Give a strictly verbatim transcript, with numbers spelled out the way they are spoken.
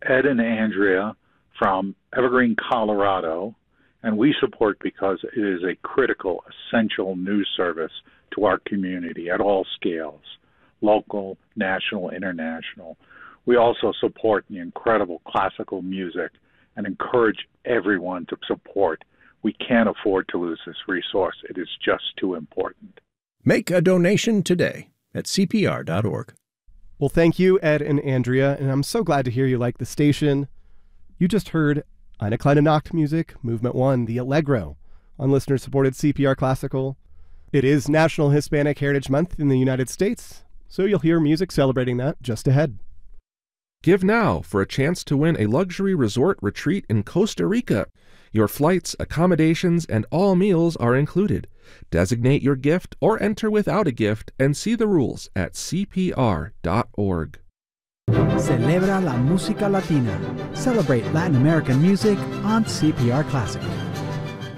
Ed and Andrea from Evergreen, Colorado, and we support because it is a critical, essential news service to our community at all scales, local, national, international. We also support the incredible classical music and encourage everyone to support. We can't afford to lose this resource. It is just too important. Make a donation today at C P R dot org. Well, thank you, Ed and Andrea, and I'm so glad to hear you like the station. You just heard Eine kleine Nachtmusik, Movement one, the Allegro, on listener-supported C P R Classical. It is National Hispanic Heritage Month in the United States, so you'll hear music celebrating that just ahead. Give now for a chance to win a luxury resort retreat in Costa Rica. Your flights, accommodations, and all meals are included. Designate your gift or enter without a gift and see the rules at C P R dot org. Celebra la música latina. Celebrate Latin American music on C P R Classic.